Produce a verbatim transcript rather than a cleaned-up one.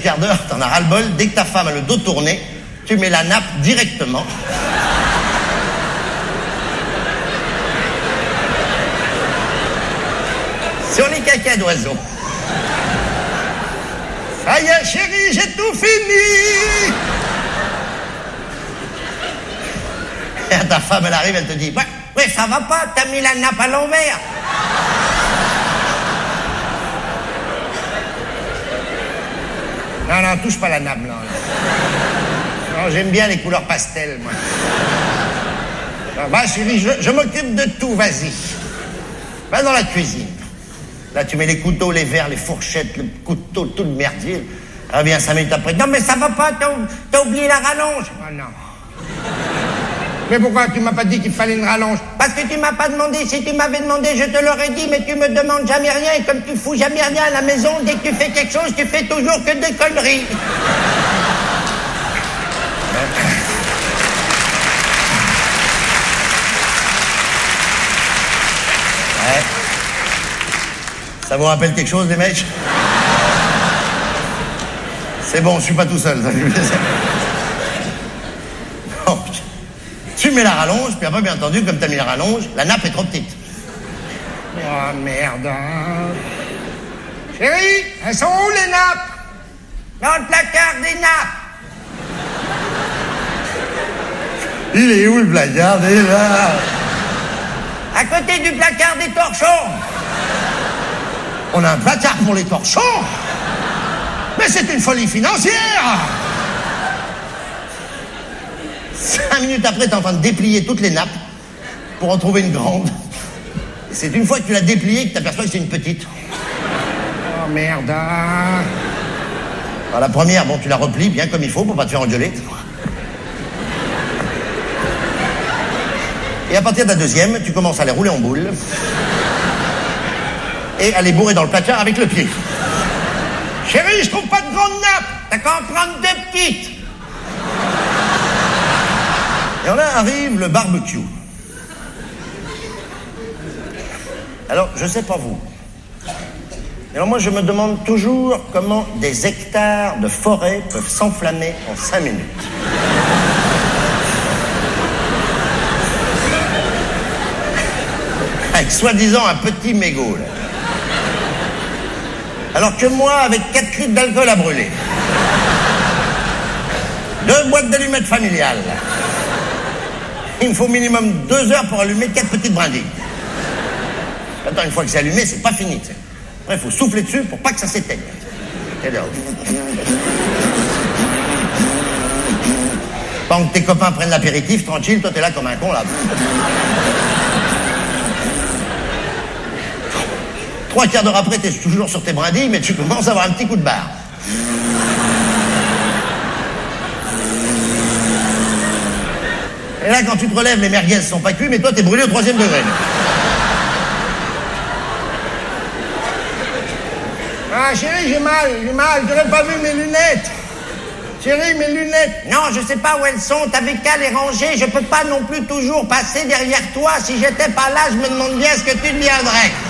quart d'heure, t'en as ras-le-bol. Dès que ta femme a le dos tourné, tu mets la nappe directement. Sur les cacas d'oiseaux. Ça y est, chérie, j'ai tout fini. Et ta femme, elle arrive, elle te dit, ouais, ouais, ça va pas, t'as mis la nappe à l'envers. Non, non, touche pas la nappe, non. Non, j'aime bien les couleurs pastel, moi. Non, va, chérie, je, je m'occupe de tout, vas-y. Va dans la cuisine. Là, tu mets les couteaux, les verres, les fourchettes, le couteau, tout le merdier. Reviens cinq minutes après. Non, mais ça va pas, t'as, t'as oublié la rallonge. Oh non. Mais pourquoi tu m'as pas dit qu'il fallait une rallonge? Parce que tu m'as pas demandé. Si tu m'avais demandé, je te l'aurais dit, mais tu me demandes jamais rien. Et comme tu fous jamais rien à la maison, dès que tu fais quelque chose, tu fais toujours que des conneries. Ouais. Ça vous rappelle quelque chose, les mecs? C'est bon, je suis pas tout seul. Ça fait plaisir. Donc, tu mets la rallonge, puis après, bien entendu, comme t'as mis la rallonge, la nappe est trop petite. Oh, merde. Chérie, elles sont où, les nappes? Dans le placard des nappes. Il est où, le placard des nappes? À côté du placard des torchons. On a un placard pour les torchons? Mais c'est une folie financière! Cinq minutes après, t'es en train de déplier toutes les nappes pour en trouver une grande. Et c'est une fois que tu l'as dépliée que t'aperçois que c'est une petite. Oh merde! Alors la première, bon, tu la replies bien comme il faut pour pas te faire engueuler. Et à partir de la deuxième, tu commences à les rouler en boule et à les bourrer dans le placard avec le pied. Chérie, je trouve pas de grande nappe. T'as qu'à en prendre deux petites. Et là arrive le barbecue. Alors, je sais pas vous. Alors moi, je me demande toujours comment des hectares de forêt peuvent s'enflammer en cinq minutes. Avec soi-disant un petit mégot, là. Alors que moi, avec quatre litres d'alcool à brûler, deux boîtes d'allumettes familiales, il me faut minimum deux heures pour allumer quatre petites brindilles. Attends, une fois que c'est allumé, c'est pas fini. T'sais. Après, il faut souffler dessus pour pas que ça s'éteigne. Pendant que tes copains prennent l'apéritif, tranquille, toi t'es là comme un con, là. Trois quarts d'heure après, t'es toujours sur tes brindilles, mais tu commences à avoir un petit coup de barre. Et là, quand tu te relèves, les merguez sont pas cuits, mais toi, t'es brûlé au troisième degré. Ah, chérie, j'ai mal, j'ai mal, j'aurais pas vu mes lunettes. Chérie, mes lunettes. Non, je sais pas où elles sont, t'avais qu'à les ranger. Je peux pas non plus toujours passer derrière toi. Si j'étais pas là, je me demande bien ce que tu deviendrais.